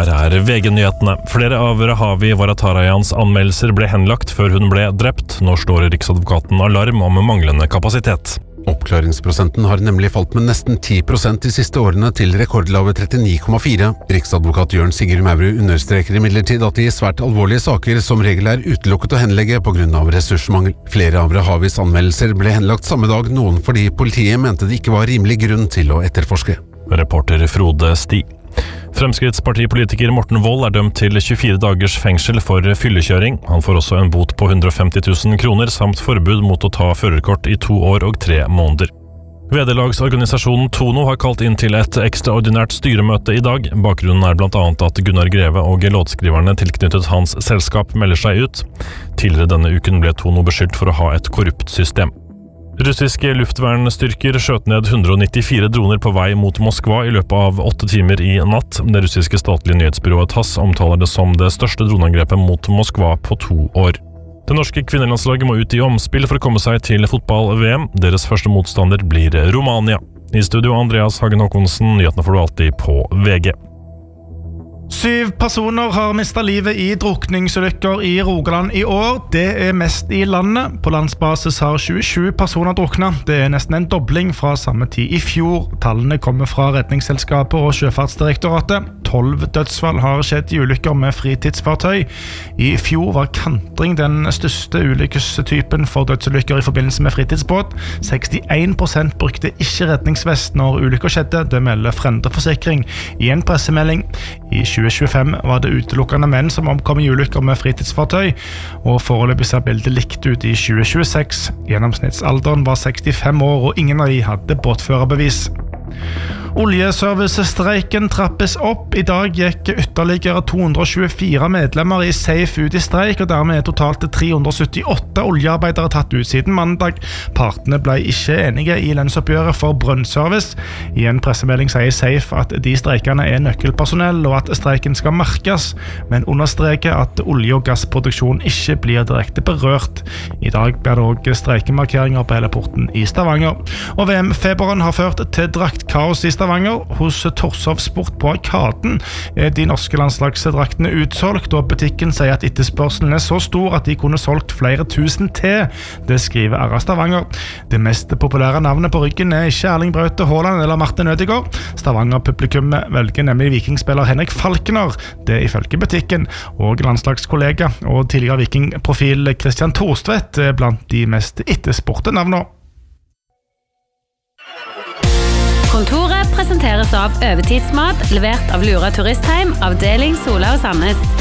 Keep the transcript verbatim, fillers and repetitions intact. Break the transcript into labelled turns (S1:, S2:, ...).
S1: Her er V G-nyhetene. Flere av Rahavi Varatarajans anmeldelser ble henlagt før hun ble drept. Nå slår Riksadvokaten alarm om manglende kapasitet.
S2: Oppklaringsprosenten har nemlig falt med nesten ti prosent de siste årene til rekordlave trettini komma fire. Riksadvokat Jørn Sigurd Maurud understreker imidlertid at de svært alvorlige saker som regel er utelukket å henlegge på grunn av ressursmangel. Flere av Rahavis anmeldelser ble henlagt samme dag, noen fordi politiet mente det ikke var rimelig grunn til å etterforske.
S1: Reporter Frode Sti. Fremskrittspartipolitiker Morten Wold er dømt til tjuefire dagers fengsel for fyllekjøring. Han får også en bot på hundre og femti tusen kroner samt forbud mot å ta førerkort i to år og tre måneder. Vederlagsorganisasjonen Tono har kalt inn til et ekstraordinært styremøte i dag. Bakgrunnen er blant annet at Gunnar Greve og låtskriverne tilknyttet hans selskap melder seg ut. Tidligere denne uken ble Tono beskyldt for å ha et korrupt system. Russiske luftvernstyrker skjøt ned hundre og nittifire droner på vei mot Moskva i løpet av åtte timer i natt. Det russiske statlige nyhetsbyrået TASS omtaler det som det største droneangrepet mot Moskva på to år. Det norske kvinnelandslaget må ut i omspill for å komme seg til fotball-V M. Deres første motstander blir Romania. I studio Andreas Hagen Håkonsen, nyhetene får du alltid på V G.
S3: Syv personer har mistet livet i drukningsulykker i Rogaland i år. Det er mest i landet. På landsbasis har tjuesju personer druknet. Det er nesten en dobling fra samme tid i fjor. Tallene kommer fra Redningsselskapet og Sjøfartsdirektoratet. Tolv dødsfall har skjedd i ulykker med fritidsfartøy. I fjor var kantring den største ulykkestypen for dødsulykker i forbindelse med fritidsbåt. sekstién prosent brukte ikke redningsvest når ulykker skjedde. Det melder Frende-forsikring i en pressemelding. I tjue tjuefem var det utelukkende menn som omkom i ulykker med fritidsfartøy, og foreløpig ser bildet likt ut i tjue tjueseks. Gjennomsnittsalderen var sekstifem år, og ingen av de hadde båtførerbevis. Oljeservicestreiken trappes opp. I dag gikk ytterligere to hundre og tjuefire medlemmer i SAFE ut i streik, og dermed er totalt tre hundre og syttiåtte oljearbeidere tatt ut siden mandag. Partene ble ikke enige i lønnsoppgjøret for brønnservice. I en pressemelding sier SAFE at de streikene er nøkkelpersonell, og at streiken skal merkes, men understreker at olje- og gassproduksjon ikke blir direkte berørt. I dag blir det også streikemarkeringer på hele porten i Stavanger. Og V M-feberen har ført til draktkaos i Stavanger. Hos Torshov Sport på Arkaden er de norske landslagsdraktene utsolgt, og butikken sier at etterspørselen er så stor at de kunne solgt flere tusen til. Det skriver R A Stavanger. Det mest populære navnet på ryggen er ikke Erling Braute Haaland eller Martin Ødegaard. Stavanger-publikummet velger nemlig vikingspiller Henrik Falkner, det ifølge butikken, og landslagskollega og tidligere vikingprofil Christian Thorstvedt er blant de mest etterspurte navnene.
S4: Kontoret presenteres av Overtidsmat, levert av Lura Turistheim, avdeling Sola og Sandnes.